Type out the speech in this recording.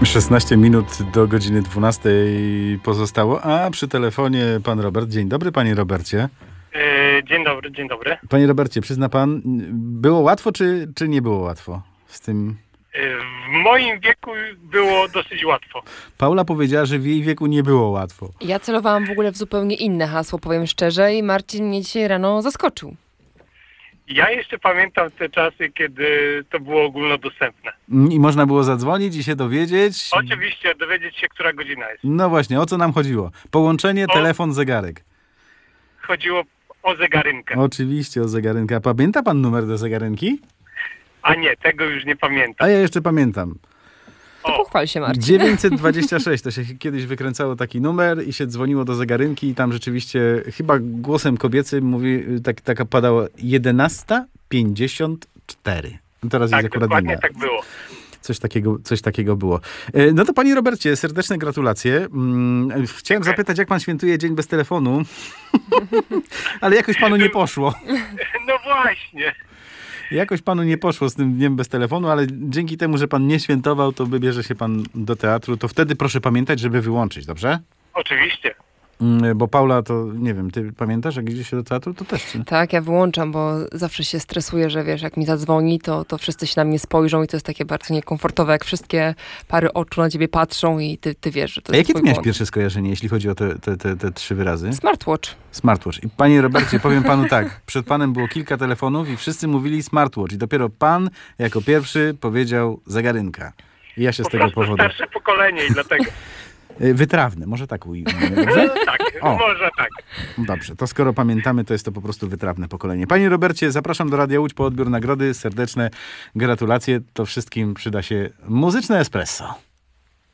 16 minut do godziny 12 pozostało, a przy telefonie pan Robert. Dzień dobry, panie Robercie. Dzień dobry, dzień dobry. Panie Robercie, przyzna pan, było łatwo czy nie było łatwo z tym? W moim wieku było dosyć łatwo. Paula powiedziała, że w jej wieku nie było łatwo. Ja celowałam w ogóle w zupełnie inne hasło, powiem szczerze, i Marcin mnie dzisiaj rano zaskoczył. Ja jeszcze pamiętam te czasy, kiedy to było ogólnodostępne. I można było zadzwonić i się dowiedzieć. Oczywiście, dowiedzieć się, która godzina jest. No właśnie, o co nam chodziło? Połączenie, telefon, zegarek. Chodziło o zegarynkę. Oczywiście o zegarynkę. A pamięta pan numer do zegarynki? A nie, tego już nie pamiętam. A ja jeszcze pamiętam. To pochwal się, Marcin. 926, to się kiedyś wykręcało taki numer i się dzwoniło do zegarynki i tam rzeczywiście chyba głosem kobiecym mówi, taka padała 11:54. Teraz Tak, jest akurat dokładnie inna. tak było. Coś takiego było. No to panie Robercie, serdeczne gratulacje. Chciałem zapytać, jak pan świętuje dzień bez telefonu, ale jakoś panu nie poszło. No właśnie. Jakoś panu nie poszło z tym dniem bez telefonu, ale dzięki temu, że pan nie świętował, to wybierze się pan do teatru. To wtedy proszę pamiętać, żeby wyłączyć, dobrze? Oczywiście. Bo Paula, to nie wiem, ty pamiętasz, jak idzie się do teatru, to też. Czy? Tak, ja wyłączam, bo zawsze się stresuję, że wiesz, jak mi zadzwoni, to wszyscy się na mnie spojrzą i to jest takie bardzo niekomfortowe, jak wszystkie pary oczu na ciebie patrzą i ty wiesz, że to A jest jakie ty twój miałeś błąd. pierwsze skojarzenie, jeśli chodzi o te 3 wyrazy? Smartwatch. Smartwatch. I panie Robercie, powiem panu tak, przed panem było kilka telefonów i wszyscy mówili smartwatch i dopiero pan jako pierwszy powiedział zegarynka. I ja się z Po tego prostu powodu... starsze pokolenie i dlatego. Wytrawne, może tak ujmę, dobrze? Tak, O. może tak. Dobrze, to skoro pamiętamy, to jest to po prostu wytrawne pokolenie. Panie Robercie, zapraszam do Radia Łódź po odbiór nagrody. Serdeczne gratulacje. To wszystkim przyda się muzyczne espresso.